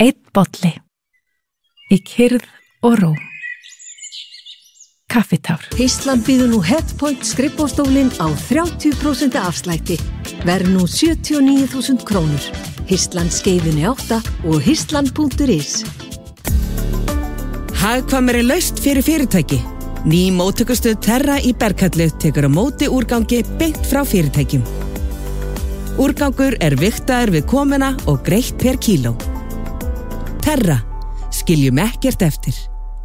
Einn bolli. Í kyrrð og ró. Kaffitár. Ísland býður nú Headpoint skrifborðsstólinn á 30% afslætti. Verð nú 79.000 krónur. Ísland skeifunni 8 og ísland.is. Hagkvæmari lausn fyrir fyrirtæki. Ný móttökustöð Terra í Berghellu tekur á móti úrgangi beint frá fyrirtækjum. Úrgangur vigtaður við komuna og greitt per kíló. Terra. Skiljum ekkert eftir.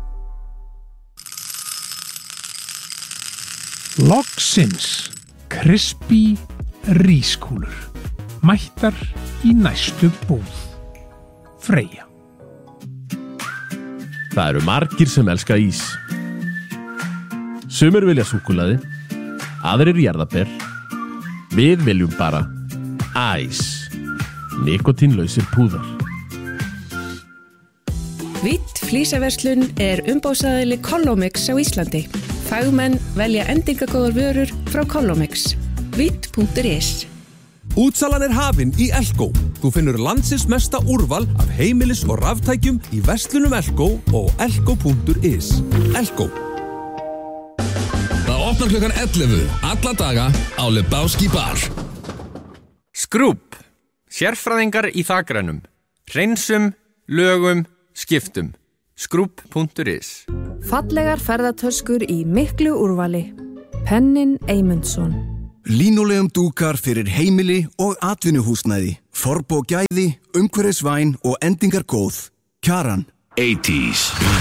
Loksins Crispy rískúlur mættar í næstu búð. Freyja. Það eru margir sem elska ís. Sumir vilja súkkulaði, aðrir jarðarber. Við viljum bara æs. Nikotínlausir púðar. Vitt flísaverslun umboðsaðili Collomix á Íslandi. Fagmenn velja endingagóðar vörur frá Collomix. Vitt.is. Útsalan hafin í Elko. Þú finnur landsins mesta úrval af heimilis- og raftækjum í verslunum Elko og elko.is. Elko. Það opnar klukkan 11 alla daga á Lebowski bar. Skrúp. Sérfræðingar í þakrænum. Hreinsum, lögum, skiptum. Skrúp.is. Fallegar ferðatöskur í miklu úrvali. Pennin Eymundsson. Línulegum dúkar fyrir heimili og atvinnuhúsnæði. Forbo gæði, umhverfisvæn og endingar góð. Kjaran. 80s.